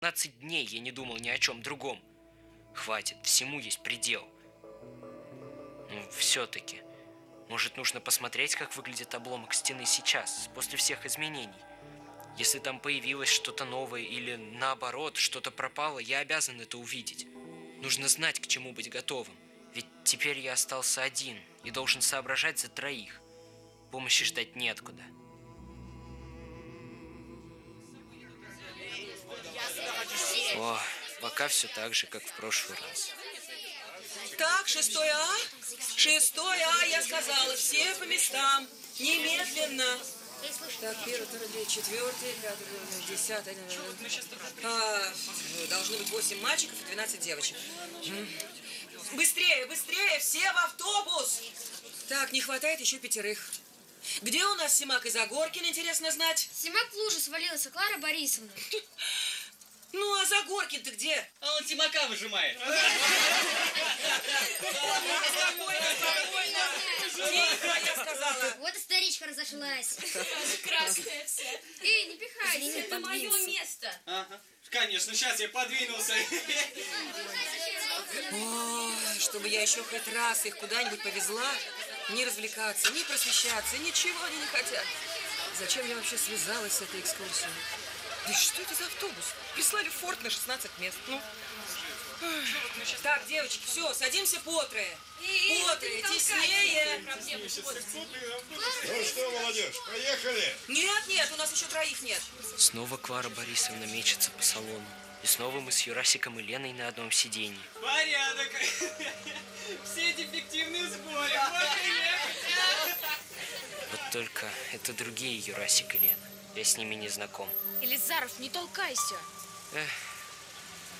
15 дней я не думал ни о чем другом. Хватит, всему есть предел. Ну, все-таки. Может, нужно посмотреть, как выглядит обломок стены сейчас, после всех изменений. Если там появилось что-то новое или, наоборот, что-то пропало, я обязан это увидеть. Нужно знать, к чему быть готовым. Ведь теперь я остался один и должен соображать за троих. Помощи ждать неоткуда. О, пока все так же, как в прошлый раз. Так, 6А. 6А, я сказала, все по местам. Немедленно. Так, 1, 2, 4, 5, 10. Должно быть 8 мальчиков и 12 девочек. Быстрее, быстрее, все в автобус. Так, не хватает еще 5. Где у нас Симак и Загоркин, интересно знать? Симак в лужу свалился, Клара Борисовна. Ну, а Загоркин-то где? А он Симака выжимает. Спокойно, спокойно. Тихо, я сказала. Вот и старичка разошлась. Красная вся. Эй, не пихайся. Это мое место. Ага. Конечно, сейчас я подвинулся. Ой, чтобы я еще хоть раз их куда-нибудь повезла, не развлекаться, не просвещаться, ничего они не хотят. Зачем я вообще связалась с этой экскурсией? Да что это за автобус? Прислали в форт на 16 мест. Ну. Так, девочки, все, садимся по трое. По трое, теснее. Ну что, молодежь, поехали? Нет, нет, у нас еще 3 нет. Снова Клара Борисовна мечется по салону. И снова мы с Юрасиком и Леной на одном сиденье. Порядок. Все дефективные в сборе. Вот только это другие Юрасик и Лена. Я с ними не знаком. Елизаров, не толкайся. Эх,